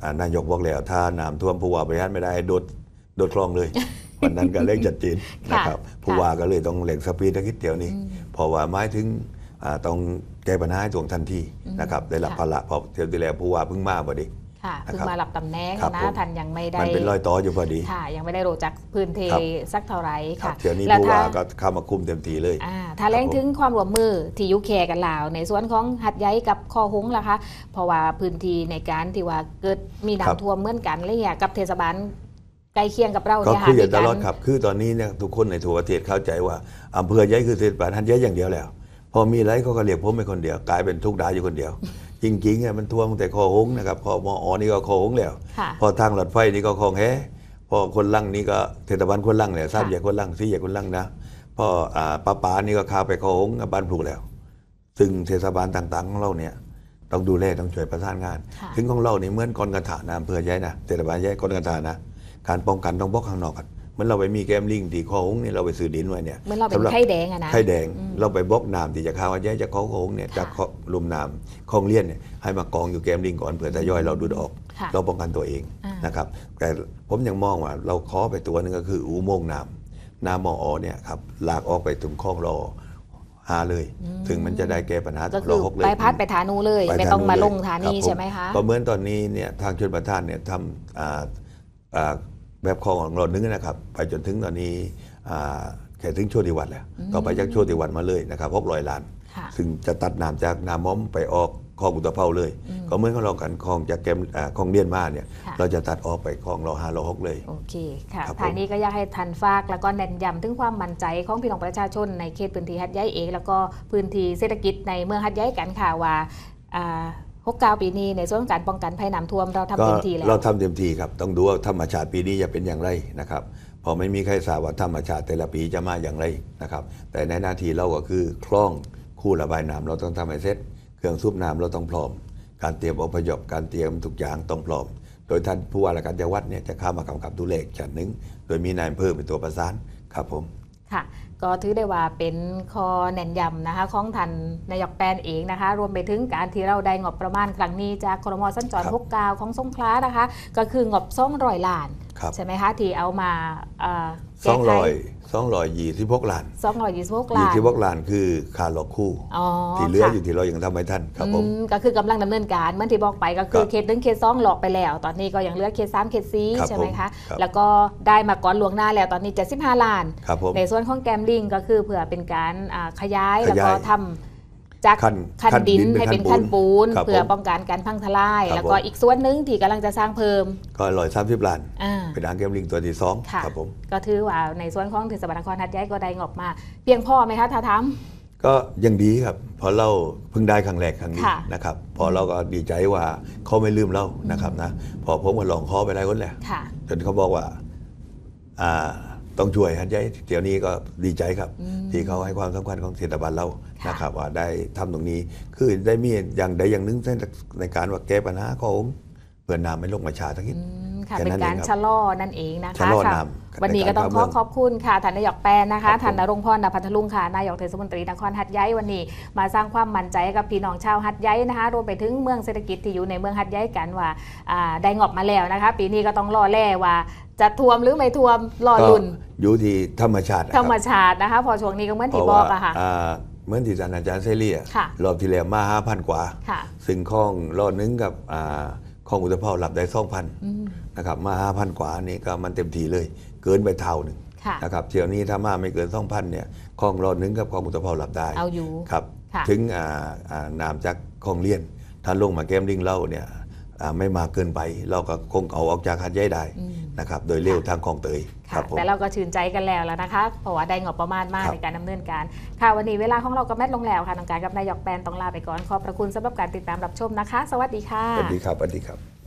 นายกบอกแล้วถ้าน้ำท่วมผู้ว่าบริหารไม่ได้โดดคลองเลย วันนั้นก็เร่งจัดจีนนะครับผู้ว่าก็เลยต้องเร่งสปีดคิดเดี๋ยวนี้เพราะว่าหมายถึงต้องแก้ปัญหาให้ตรงทันทีนะครับได้รับภาระพอเที่ยวที่แล้วผู้ว่าเพิ่งมาพอดีค่ะเพิ่งมาหลับตำแหน่งนะท่านยังไม่ได้มันเป็นรอยต่ออยู่พอดีค่ะยังไม่ได้รู้จักพื้นที่สักเท่าไหร่ค่ะเที่ยวนี้ผู้ว่าก็เข้ามาคุมเต็มทีเลยถ้าแรงถึงความร่วมมือที่ยุคแคกันลาวในส่วนของหัดใหญ่กับคอหงส์ล่ะคะเพราะว่าพื้นที่ในการที่ว่าเกิดมีน้ำท่วมเหมือนกันอะไรอย่างกับเทศบาลใกล้เคียงกับเราก็คุยกันตลอดครับคือตอนนี้เนี่ยทุกคนในทั่วประเทศเข้าใจว่าอำเภอใหญ่คือเทศบาลหัดใหญ่อย่างเดียวแล้วพอมีอะไรเขาก็เรียกผมเป็นคนเดียวกลายเป็นทุกดาอยู่คนเดียวจริงๆมันท่วมแต่คอหงนะครับพอมอนี่ก็คอหงแล้วพอทางรถไฟนี่ก็คลองแฮพอคนลั่งนี่ก็เทศบาลคนลั่งเนี่ยทราบใหญ่คนลั่งสี่ใหญ่คนลั่งนะพอป้านี่ก็ข้าไปคอหงบ้านปลูกแล้วซึ่งเทศบาลต่างๆของเราเนี่ยต้องดูแลต้องช่วยประสานงานถึงของเราเนี่ยเหมือนกรกฐานะอำเภอใหญ่นะเทศบาลใหญ่กรกฐานะการป้องกันต้องบล็อกข้างนอกกันเหมือนเราไปมีแกมลิงที่คอหงนี่เราไปซื้อดินไว้เนี่ยเหมือนเราเป็นไข่แดงอะนะไข่แดงเราไปบล็อกน้ำที่จะเข้าว่าแย่จากคอหงเนี่ยจากลุมน้ำคลองเลี้ยนเนี่ยให้มากองอยู่แกมลิงก่อนเผื่อทยอยเราดูดออกเราป้องกันตัวเองนะครับแต่ผมยังมองว่าเราขอไปตัวนึงก็คืออุโมงค์น้ำมอเนี่ยครับลากออกไปถึงคลองรอหาเลยถึงมันจะได้แก้ปัญหาก็คือไปพัดไปฐานูเลยไม่ต้องมาลงฐานีใช่ไหมคะก็เหมือนตอนนี้เนี่ยทางชลประทานเนี่ยทำแบบคลองของเรานึงนะครับไปจนถึงตอนนี้แค่ถึงโชติวัฒน์แล้วต่อไปจากโชติวัฒน์มาเลยนะครับ600 ล้านซึ่งจะตัดน้ำจากนาม้อมไปออกคลองอุตภเปาเลยก็เหมือนกับเรากันคลองจากแกมคลองเลียนมาเนี่ยเราจะตัดออกไปคลองเรา5เรา6เลยโอเคค่ะทางนี้ก็อยากให้ทันฝากแล้วก็เน้นย้ำถึงความมั่นใจของพี่น้องประชาชนในเขตพื้นที่หัดใหญ่เองแล้วก็พื้นที่เศรษฐกิจในเมืองหัดใหญ่กันค่ะว่า69 ปีนี้ในส่วนของการป้องกันภัยน้ำท่วมเราทำเต็มที่แล้วเราทำเต็มที่ครับต้องดูว่าธรรมชาติปีนี้จะเป็นอย่างไรนะครับพอไม่มีใครทราบว่าธรรมชาติแต่ละปีจะมาอย่างไรนะครับแต่ในหน้าที่เราก็คือคลองคู่ระบายน้ำเราต้องทำให้เสร็จเครื่องสูบน้ำเราต้องพร้อมการเตรียมอพยพการเตรียมทุกอย่างต้องพร้อมโดยท่านผู้ว่าราชการจังหวัดเนี่ยจะเข้ามากำกับดูแลชั้นหนึ่งโดยมีนายอำเภอเป็นตัวประสานครับผมค่ะก็ถือได้ว่าเป็นข้อแนะนำนะคะของท่านนายกแปนเองนะคะรวมไปถึงการที่เราได้งบประมาณครั้งนี้จากครม.สัญจร69ของสงขลานะคะก็คืองบ200 ล้านใช่ไหมคะที่เอามา 226 ล้าน 226 ล้าน 26 ล้านคือค่าหลอกคู่ที่เหลืออยู่ที่เรายังทำไม่ทันครับผมก็คือกำลังดำเนินการเหมือนที่บอกไปก็คือเคส1เคส2หลอกไปแล้วตอนนี้ก็ยังเหลือเคส3เคส4ใช่ไหมคะแล้วก็ได้มาก่อนล่วงหน้าแล้วตอนนี้75 ล้านในส่วนของแกมลิงก็คือเผื่อเป็นการขยายแล้วก็ทำจากคันดินให้เป็นคันปูนเพื่อป้องกันการพังทลายแล้วก็อีกส่วนหนึ่งที่กำลังจะสร้างเพิ่มก็130 ล้านเป็นอ่างแกมลิงตัวที่2ครับผมก็ถือว่าในส่วนของเทศบาลนครหัดใหญ่ก็ได้งบมาเพียงพอไหมคะถ้าทำก็ยังดีครับพอเราเพิ่งได้ครั้งแรกครั้งนี้นะครับพอเราก็ดีใจว่าเขาไม่ลืมเรานะครับนะพอผมก็ลองขอไปได้คนแหละจนเขาบอกว่าต้องช่วยหัดใหญ่เดี๋ยวนี้ก็ดีใจครับที่เขาให้ความสำคัญของเทศบาลเรานะครับว่าได้ทำตรงนี้คือได้มีอย่างใดอย่างหนึ่งในการว่าแก้ปัญหาของเพื่อนน้ำไม่ลงมาชาทั้งนี้เป็นการชะลอนั่นเองนะคะวันนี้ก็ต้องขอบคุณค่ะท่านนายกแปนนะคะท่านณรงค์พร ณ พัทลุงค่ะนายกเทศมนตรีนครหัดใหญ่วันนี้มาสร้างความมั่นใจกับพี่น้องชาวหัดใหญ่นะคะรวมไปถึงเมืองเศรษฐกิจที่อยู่ในเมืองหัดใหญ่กันว่าได้งบมาแล้วนะคะปีนี้ก็ต้องรอแล่ว่าจะท่วมหรือไม่ท่วมรอลุ่นอยู่ที่ธรรมชาตินะคะพอช่วงนี้ก็เหมือนที่บอกอะค่ะเหมือนที่อาจารย์เซเลียรอบที่แล้วมา 5,000 กว่าซึ่งข้องรอดนึงกับข้องอุตภเปาหลับได้ 2,000 นะครับมา 5,000 กว่านี้ก็มันเต็มทีเลยเกินไปเท่าหนึ่งนะครับเที่ยวนี้ถ้ามาไม่เกิน 2,000 เนี่ยข้องรอดนึงกับข้องอุตภเปาหลับได้เอาอยู่ครับถึงน้ำจากข้องเลี้ยนถ้าลงมาแก้มลิงเล่าเนี่ยไม่มากเกินไปเราก็คงเอาออกจากหัดใหญ่ได้นะครับโดยเร็วทางคลองเตยครับแต่เราก็ชื่นใจกันแล้วนะคะเพราะว่าได้งบประมาณมากในการดำเนินการค่ะวันนี้เวลาของเราก็แมทลงแล้วค่ะน้องการกับนายกแปนต้องลาไปก่อนขอบพระคุณสำหรับการติดตามรับชมนะคะสวัสดีค่ะสวัสดีครับ